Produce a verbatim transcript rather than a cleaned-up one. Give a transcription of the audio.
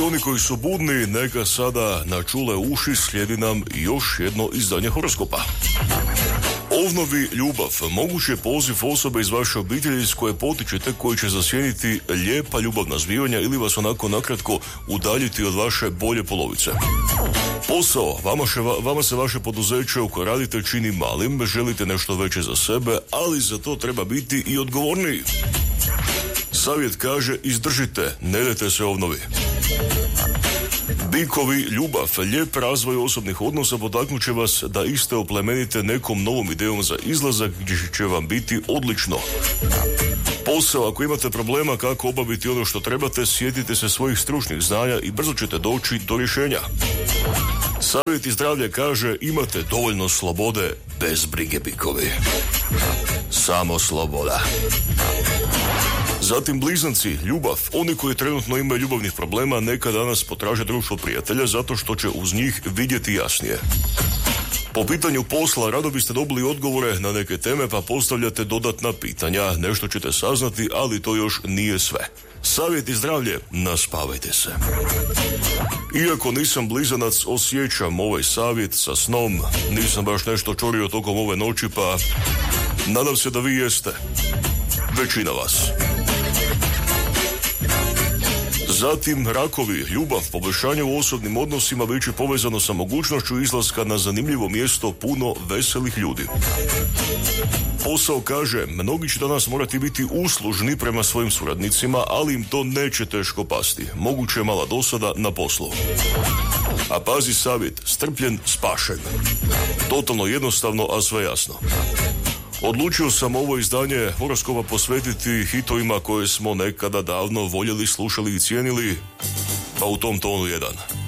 oni koji su budni, neka sada načule uši, slijedi nam još jedno izdanje horoskopa. Ovnovi, ljubav, moguće poziv osobe iz vaše obitelji s koje potičete, koji će zasjeniti lijepa ljubavna zbivanja ili vas onako nakratko udaljiti od vaše bolje polovice. Posao, vama, še, vama se vaše poduzeće u koje radite čini malim, želite nešto veće za sebe, ali za to treba biti i odgovorniji. Savjet kaže, izdržite, ne dajte se ovnovi. Bikovi, ljubav, lijep razvoj osobnih odnosa potaknut će vas da iste oplemenite nekom novom idejom za izlazak gdje će vam biti odlično. Posao, ako imate problema kako obaviti ono što trebate, sjetite se svojih stručnih znanja i brzo ćete doći do rješenja. Savjet iz zdravlja kaže, imate dovoljno slobode, bez brige bikovi. Samo sloboda. Zatim blizanci, ljubav. Oni koji trenutno imaju ljubavnih problema neka danas potraže društvo prijatelja zato što će uz njih vidjeti jasnije. Po pitanju posla rado biste dobili odgovore na neke teme pa postavljate dodatna pitanja. Nešto ćete saznati, ali to još nije sve. Savjet i zdravlje, naspavajte se. Iako nisam blizanac, osjećam ovaj savjet sa snom. Nisam baš nešto čurio tokom ove noći, pa nadam se da vi jeste. Većina vas. Zatim rakovi, ljubav, poboljšanje u osobnim odnosima bit će povezano sa mogućnošću izlaska na zanimljivo mjesto puno veselih ljudi. Posao kaže, mnogi će danas morati biti uslužni prema svojim suradnicima, ali im to neće teško pasti. Moguće je mala dosada na poslu. A pazi savjet, strpljen, spašen. Totalno jednostavno, a sve jasno. Odlučio sam ovo izdanje horoskopa posvetiti hitovima koje smo nekada davno voljeli, slušali i cijenili, pa u tom tonu jedan.